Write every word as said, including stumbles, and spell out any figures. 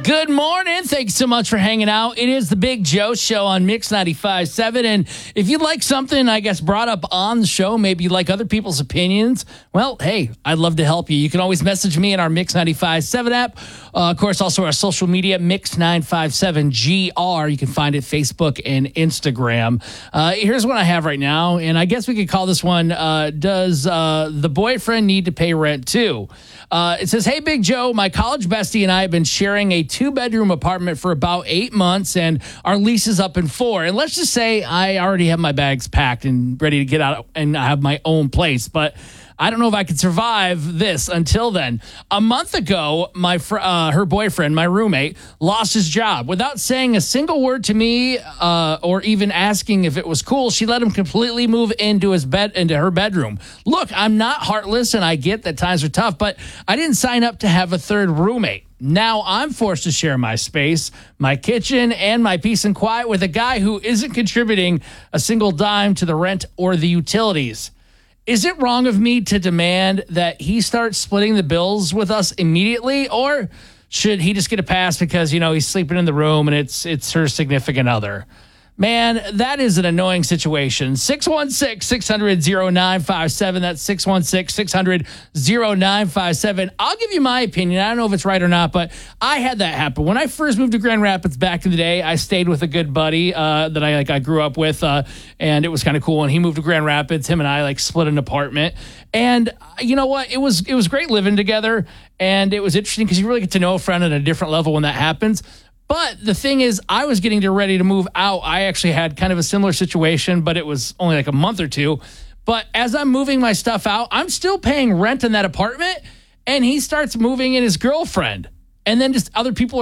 Good morning. Thanks so much for hanging out. It is the Big Joe Show on Mix ninety-five point seven. And if you'd like something, I guess, brought up on the show, maybe you like other people's opinions, well, hey, I'd love to help you. You can always message me in our Mix ninety-five point seven app. Uh, of course, also our social media, Mix nine five seven G R. You can find it Facebook and Instagram. Uh, here's what I have right now, and I guess we could call this one, uh, Does uh, the Boyfriend Need to Pay Rent Too? Uh, it says, hey, Big Joe, my college bestie and I have been sharing a two-bedroom apartment for about eight months, and our lease is up in four. And let's just say I already have my bags packed and ready to get out and I have my own place, but I don't know if I could survive this until then. A month ago, my fr- uh, her boyfriend, my roommate, lost his job. Without saying a single word to me uh, or even asking if it was cool, she let him completely move into his bed, into her bedroom. Look, I'm not heartless, and I get that times are tough, but I didn't sign up to have a third roommate. Now I'm forced to share my space, my kitchen, and my peace and quiet with a guy who isn't contributing a single dime to the rent or the utilities. Is it wrong of me to demand that he starts splitting the bills with us immediately, or should he just get a pass because, you know, he's sleeping in the room and it's it's her significant other? Man, that is an annoying situation. six one six, six hundred, oh nine five seven. That's six one six, six hundred, oh nine five seven. I'll give you my opinion. I don't know if it's right or not, but I had that happen. When I first moved to Grand Rapids back in the day, I stayed with a good buddy uh, that I like I grew up with, uh, and it was kind of cool. And he moved to Grand Rapids. Him and I like split an apartment. And you know what? It was it was great living together, and it was interesting because you really get to know a friend at a different level when that happens. But the thing is, I was getting to ready to move out. I actually had kind of a similar situation, but it was only like a month or two. But as I'm moving my stuff out, I'm still paying rent in that apartment, and he starts moving in his girlfriend. And then just other people